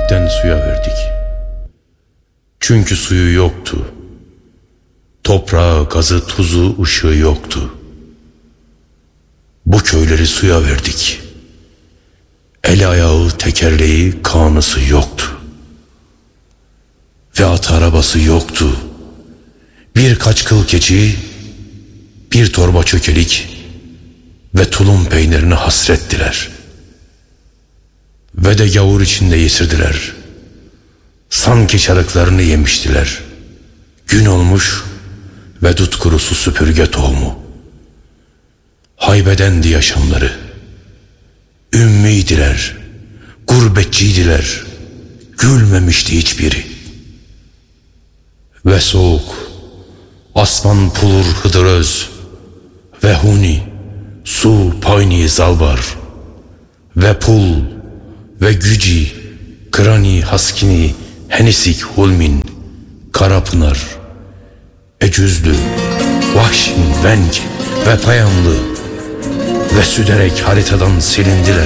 Gökten suya verdik. Çünkü suyu yoktu. Toprağı, gazı, tuzu, ışığı yoktu. Bu köyleri suya verdik. El ayağı, tekerleği, kanısı yoktu. Ve at arabası yoktu. Birkaç kıl keçi, bir torba çökelik ve tulum peynirini hasrettiler. Ve de gavur içinde yesirdiler. Sanki çarıklarını yemiştiler. Gün olmuş ve dut kurusu süpürge tohumu. Haybedendi yaşamları. Ümmiydiler, gurbetçiydiler. Gülmemişti hiçbiri. Ve soğuk, asman pulur hıdıröz, ve huni, su payni zalbar, ve pul, ve güci, krani haskini, henisik hulmin, Karapınar, Ecüzlü, Vahşin, Venk ve Payamlı ve Süderek haritadan silindiler.